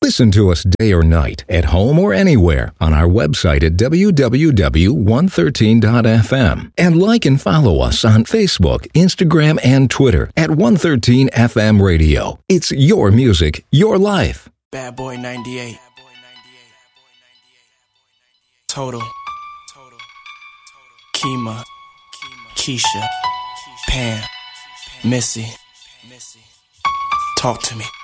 Listen to us day or night, at home or anywhere, on our website at www.113.fm. And like and follow us on Facebook, Instagram, and Twitter at 113FM Radio. It's your music, your life. Bad Boy 98. Total. Kima. Keisha. Pam. Missy. Talk to me.